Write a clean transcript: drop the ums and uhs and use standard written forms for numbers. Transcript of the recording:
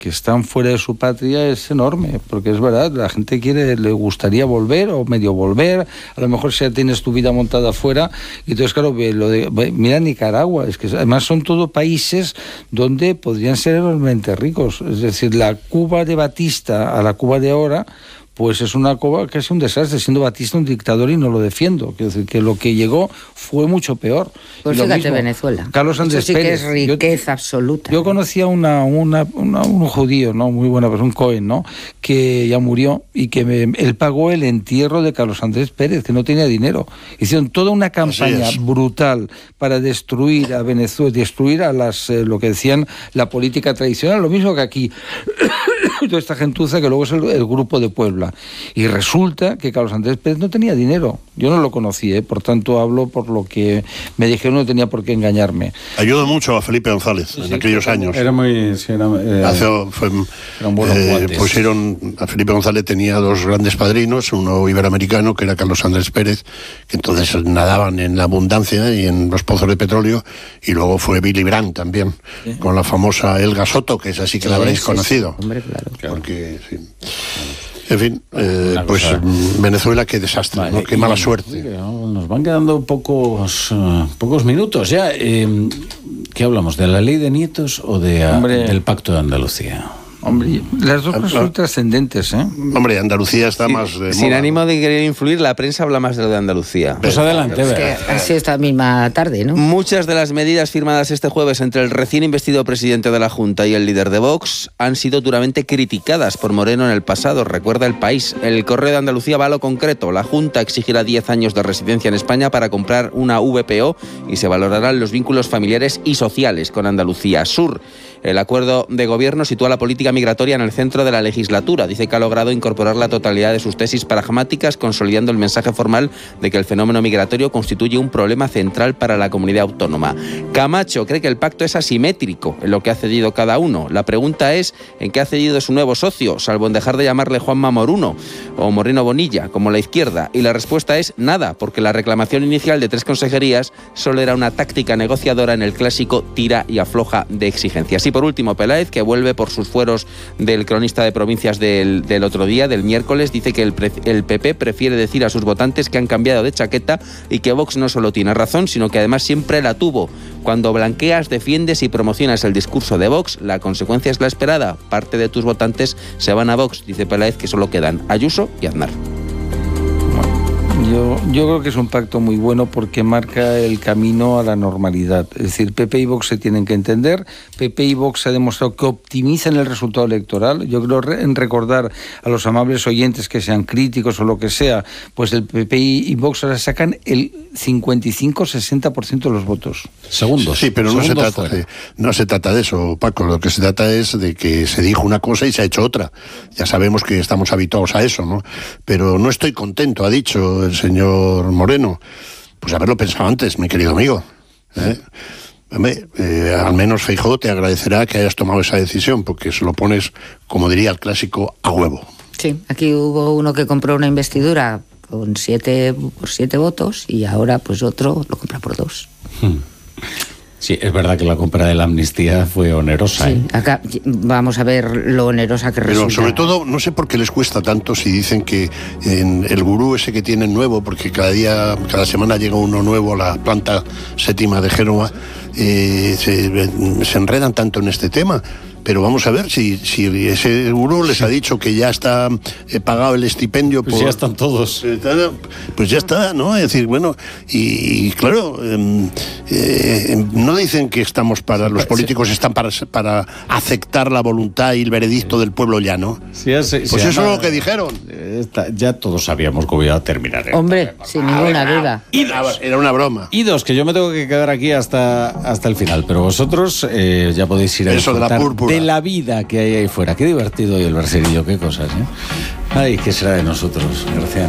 que están fuera de su patria es enorme, porque es verdad, la gente le gustaría volver o medio volver, a lo mejor si ya tienes tu vida montada afuera, y entonces claro, mira Nicaragua, es que además son todos países donde podrían ser enormemente ricos, es decir, la Cuba de Batista a la Cuba de ahora, pues es una Cuba que es un desastre, siendo Batista un dictador y no lo defiendo. Quiero decir que lo que llegó fue mucho peor. Pues fíjate mismo, Venezuela. Carlos Andrés sí Pérez. Que es riqueza absoluta. Yo conocía un judío, ¿no? Muy buena persona, un Cohen, ¿no? Que ya murió y que él pagó el entierro de Carlos Andrés Pérez, que no tenía dinero. Hicieron toda una campaña brutal para destruir a Venezuela, destruir a lo que decían la política tradicional, lo mismo que aquí. Toda esta gentuza que luego es el grupo de Puebla. Y resulta que Carlos Andrés Pérez no tenía dinero. Yo no lo conocí, por tanto hablo por lo que me dijeron, no tenía por qué engañarme. Ayudó mucho a Felipe González en aquellos años. Era muy... Sí, eran buenos guantes. Pusieron, a Felipe González tenía dos grandes padrinos, uno iberoamericano, que era Carlos Andrés Pérez, que entonces nadaban en la abundancia y en los pozos de petróleo, y luego fue Willy Brandt también, con la famosa Elga Soto, que es así que la habréis conocido. Hombre, claro. Porque, sí. En fin, pues Venezuela, qué desastre, vale, ¿no? Qué mala suerte. Nos van quedando pocos minutos ya. ¿Qué hablamos? ¿De la ley de nietos o del Pacto de Andalucía? Hombre, las dos cosas son trascendentes, ¿eh? Hombre, Andalucía está más de sin moda, ánimo de querer influir, la prensa habla más de lo de Andalucía. Pues adelante, es que ha sido esta misma tarde, ¿no? Muchas de las medidas firmadas este jueves entre el recién investido presidente de la Junta y el líder de Vox han sido duramente criticadas por Moreno en el pasado, recuerda El País. El Correo de Andalucía va a lo concreto. La Junta exigirá 10 años de residencia en España para comprar una VPO y se valorarán los vínculos familiares y sociales con Andalucía Sur. El acuerdo de gobierno sitúa la política migratoria en el centro de la legislatura. Dice que ha logrado incorporar la totalidad de sus tesis pragmáticas, consolidando el mensaje formal de que el fenómeno migratorio constituye un problema central para la comunidad autónoma. Camacho cree que el pacto es asimétrico en lo que ha cedido cada uno. La pregunta es ¿en qué ha cedido su nuevo socio, salvo en dejar de llamarle Juanma Moruno o Moreno Bonilla, como la izquierda? Y la respuesta es nada, porque la reclamación inicial de 3 consejerías solo era una táctica negociadora en el clásico tira y afloja de exigencias. Y por último, Peláez, que vuelve por sus fueros del cronista de provincias del otro día, del miércoles, dice que el PP prefiere decir a sus votantes que han cambiado de chaqueta y que Vox no solo tiene razón, sino que además siempre la tuvo. Cuando blanqueas, defiendes y promocionas el discurso de Vox, la consecuencia es la esperada. Parte de tus votantes se van a Vox, dice Peláez, que solo quedan Ayuso y Aznar. Yo creo que es un pacto muy bueno porque marca el camino a la normalidad. Es decir, PP y Vox se tienen que entender. PP y Vox se ha demostrado que optimizan el resultado electoral. Yo creo en recordar a los amables oyentes que sean críticos o lo que sea, pues el PP y Vox ahora sacan el 55-60% de los votos. Segundos. Sí, pero no se trata de eso, Paco. Lo que se trata es de que se dijo una cosa y se ha hecho otra. Ya sabemos que estamos habituados a eso, ¿no? Pero no estoy contento, ha dicho el señor Moreno. Pues haberlo pensado antes, mi querido amigo. Al menos Feijóo te agradecerá que hayas tomado esa decisión, porque se lo pones, como diría el clásico, a huevo. Sí, aquí hubo uno que compró una investidura con 7 votos y ahora pues otro lo compra por 2. Sí, es verdad que la compra de la amnistía fue onerosa. Sí, acá vamos a ver lo onerosa que resulta. Pero sobre todo, no sé por qué les cuesta tanto si dicen que en el gurú ese que tienen nuevo, porque cada semana llega uno nuevo a la planta séptima de Génova, se enredan tanto en este tema. Pero vamos a ver si ese gurú les ha dicho que ya está pagado el estipendio. Pues ya están todos. Pues ya está, ¿no? Es decir, bueno, y claro, no dicen que estamos los políticos están para aceptar la voluntad y el veredicto del pueblo llano. Pues eso es lo que dijeron. Ya todos sabíamos cómo iba a terminar. Hombre, sin ninguna duda. Era una broma. Idos, que yo me tengo que quedar aquí hasta el final, pero vosotros ya podéis ir a eso disfrutar de la púrpura, de la vida que hay ahí fuera. Qué divertido hoy el Bercerillo, qué cosas, ¿eh? Ay, ¿qué será de nosotros, García?